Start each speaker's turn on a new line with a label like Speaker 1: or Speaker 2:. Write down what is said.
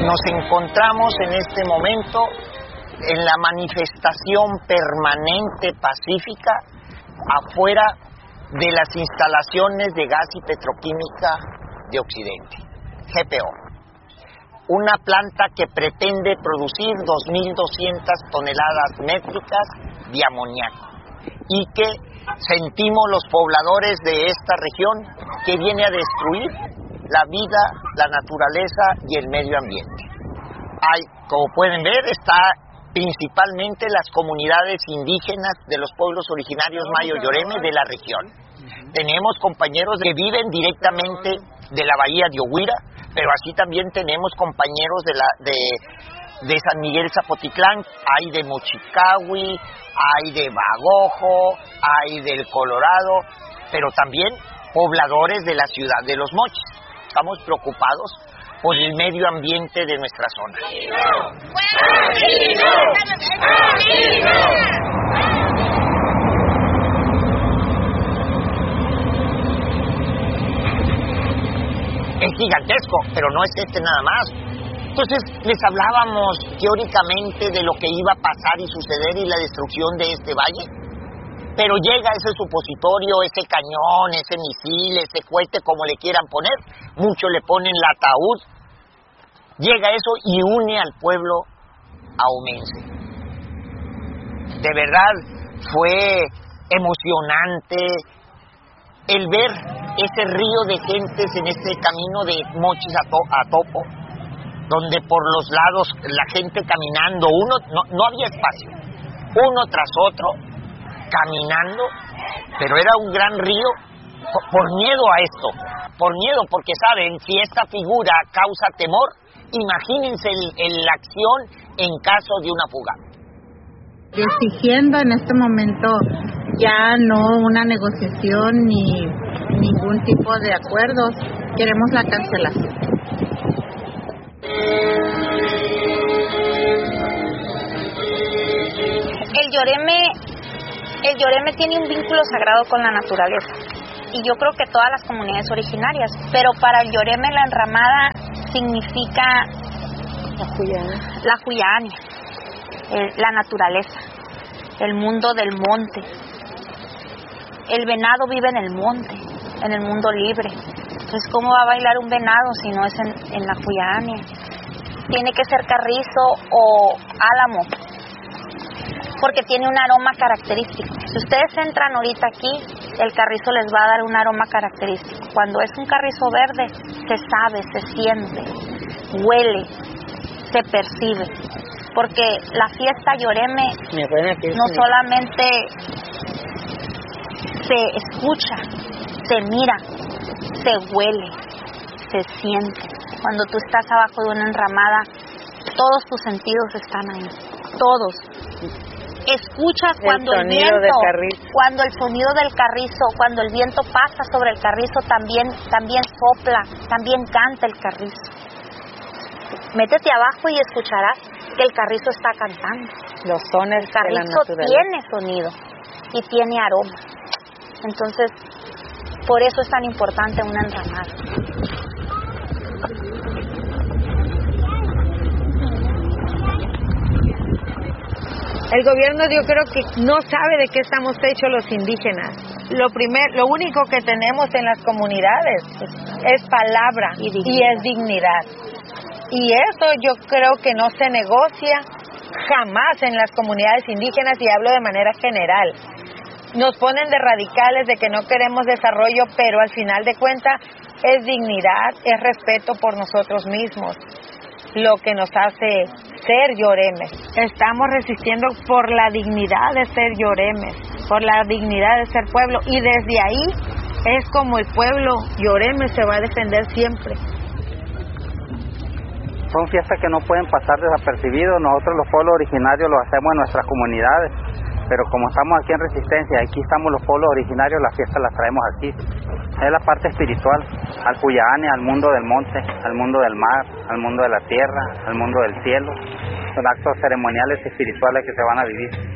Speaker 1: Nos encontramos en este momento en la manifestación permanente pacífica afuera de las instalaciones de gas y petroquímica de Occidente, GPO. Una planta que pretende producir 2.200 toneladas métricas de amoníaco y que sentimos los pobladores de esta región que viene a destruir la vida, la naturaleza y el medio ambiente. Como pueden ver, está principalmente las comunidades indígenas de los pueblos originarios Mayo Yoreme de la región. Tenemos compañeros que viven directamente de la bahía de Oguira, pero así también tenemos compañeros de San Miguel Zapotitlán, hay de Mochicahui, hay de Bagojo, hay del Colorado, pero también pobladores de la ciudad de Los Mochis. Estamos preocupados por el medio ambiente de nuestra zona. Es gigantesco, pero no es este nada más. Entonces les hablábamos teóricamente de lo que iba a pasar y suceder y la destrucción de este valle, pero llega ese supositorio, ese cañón, ese misil, ese cohete, como le quieran poner, muchos le ponen el ataúd, llega eso y une al pueblo ahumense. De verdad fue emocionante el ver ese río de gentes en este camino de Mochis a Topo, donde por los lados la gente caminando, no había espacio, uno tras otro, caminando, pero era un gran río por miedo a esto, porque saben, si esta figura causa temor, imagínense la acción en caso de una fuga.
Speaker 2: Exigiendo en este momento ya no una negociación ni ningún tipo de acuerdos, queremos la cancelación.
Speaker 3: El Yoreme tiene un vínculo sagrado con la naturaleza y yo creo que todas las comunidades originarias, pero para el Yoreme la enramada significa la Juyaania, la naturaleza, el mundo del monte. El venado vive en el monte, en el mundo libre. Entonces, ¿cómo va a bailar un venado si no es en la Juyaania? Tiene que ser carrizo o álamo, porque tiene un aroma característico. Si ustedes entran ahorita aquí, el carrizo les va a dar un aroma característico. Cuando es un carrizo verde, se sabe, se siente, huele, se percibe. Porque la fiesta Yoreme no solamente se escucha, se mira, se huele, se siente. Cuando tú estás abajo de una enramada, todos tus sentidos están ahí, todos. Escuchas cuando el viento, cuando el sonido del carrizo, cuando el viento pasa sobre el carrizo, también sopla, también canta el carrizo. Métete abajo y escucharás que el carrizo está cantando.
Speaker 2: Los sones
Speaker 3: el carrizo tiene sonido y tiene aroma. Entonces, por eso es tan importante una enramada.
Speaker 2: El gobierno, yo creo que no sabe de qué estamos hechos los indígenas. Lo único que tenemos en las comunidades es palabra y es dignidad. Y eso yo creo que no se negocia jamás en las comunidades indígenas, y hablo de manera general. Nos ponen de radicales, de que no queremos desarrollo, pero al final de cuentas es dignidad, es respeto por nosotros mismos, lo que nos hace ser Yoremes. Estamos resistiendo por la dignidad de ser Yoremes, por la dignidad de ser pueblo, y desde ahí es como el pueblo Yoreme se va a defender siempre.
Speaker 4: Son fiestas que no pueden pasar desapercibidos. Nosotros los pueblos originarios lo hacemos en nuestras comunidades, pero como estamos aquí en Resistencia, aquí estamos los pueblos originarios, las fiestas las traemos aquí. Es la parte espiritual, al Cuyaane, al mundo del monte, al mundo del mar, al mundo de la tierra, al mundo del cielo. Son actos ceremoniales y espirituales que se van a vivir.